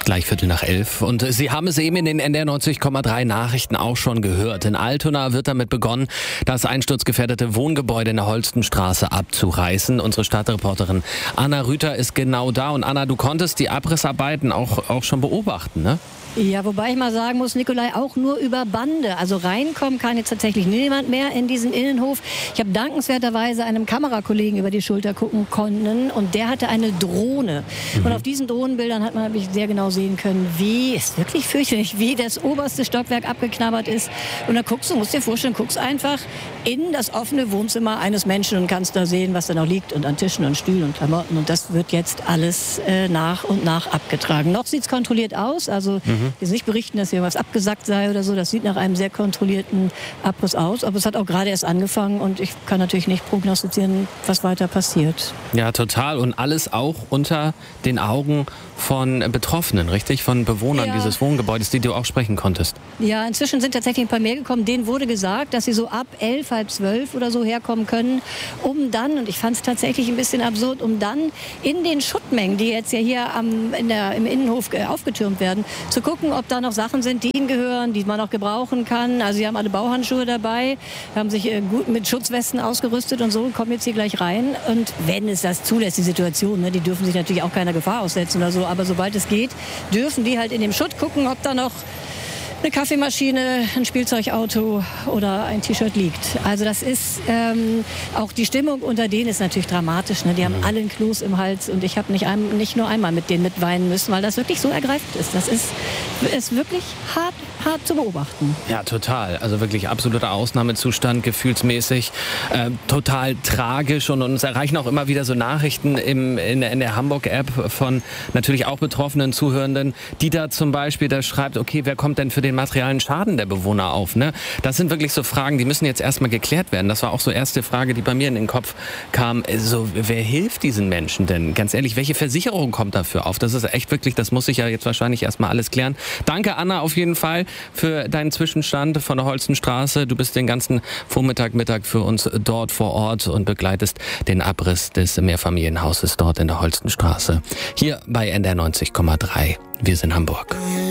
Gleich 11:15. Und Sie haben es eben in den NDR 90,3 Nachrichten auch schon gehört. In Altona wird damit begonnen, das einsturzgefährdete Wohngebäude in der Holstenstraße abzureißen. Unsere Stadtreporterin Anna Rüther ist genau da. Und Anna, du konntest die Abrissarbeiten auch schon beobachten, ne? Ja, wobei ich mal sagen muss, Nikolai, auch nur über Bande. Also reinkommen kann jetzt tatsächlich niemand mehr in diesen Innenhof. Ich habe dankenswerterweise einem Kamerakollegen über die Schulter gucken können und der hatte eine Drohne. Und auf diesen Drohnenbildern habe ich sehr genau sehen können, ist wirklich fürchterlich, wie das oberste Stockwerk abgeknabbert ist. Und dann musst dir vorstellen, guckst einfach in das offene Wohnzimmer eines Menschen und kannst da sehen, was da noch liegt und an Tischen und Stühlen und Klamotten. Und das wird jetzt alles nach und nach abgetragen. Noch sieht es kontrolliert aus, also jetzt nicht berichten, dass hier was abgesackt sei oder so. Das sieht nach einem sehr kontrollierten Abriss aus. Aber es hat auch gerade erst angefangen und ich kann natürlich nicht prognostizieren, was weiter passiert. Ja, total. Und alles auch unter den Augen von Betroffenen, richtig? Von Bewohnern dieses Wohngebäudes, die du auch sprechen konntest. Ja, inzwischen sind tatsächlich ein paar mehr gekommen. Denen wurde gesagt, dass sie so ab 11, halb 12 oder so herkommen können, um dann, und ich fand es tatsächlich ein bisschen absurd, um dann in den Schuttmengen, die jetzt ja hier im Innenhof aufgetürmt werden, zu gucken, ob da noch Sachen sind, die ihnen gehören, die man noch gebrauchen kann. Also sie haben alle Bauhandschuhe dabei, haben sich gut mit Schutzwesten ausgerüstet und so, kommen jetzt hier gleich rein. Und wenn es das zulässt, die Situation, ne, die dürfen sich natürlich auch keiner Gefahr aussetzen oder so, aber sobald es geht, dürfen die halt in dem Schutt gucken, ob da noch eine Kaffeemaschine, ein Spielzeugauto oder ein T-Shirt liegt. Also das ist auch die Stimmung unter denen ist natürlich dramatisch. Ne? Die haben alle einen Kloß im Hals und ich habe nicht nur einmal mit denen mitweinen müssen, weil das wirklich so ergreifend ist. Das ist wirklich hart zu beobachten. Ja, total. Also wirklich absoluter Ausnahmezustand, gefühlsmäßig. Total tragisch und uns erreichen auch immer wieder so Nachrichten in der Hamburg-App von natürlich auch betroffenen Zuhörenden, die da zum Beispiel da schreibt, okay, wer kommt denn für den materiellen Schaden der Bewohner auf? Ne? Das sind wirklich so Fragen, die müssen jetzt erstmal geklärt werden. Das war auch so erste Frage, die bei mir in den Kopf kam. So, wer hilft diesen Menschen denn? Ganz ehrlich, welche Versicherung kommt dafür auf? Das ist echt wirklich, das muss ich ja jetzt wahrscheinlich erstmal alles klären. Danke, Anna, auf jeden Fall für deinen Zwischenstand von der Holstenstraße. Du bist den ganzen Mittag für uns dort vor Ort und begleitest den Abriss des Mehrfamilienhauses dort in der Holstenstraße. Hier bei NDR 90,3. Wir sind Hamburg.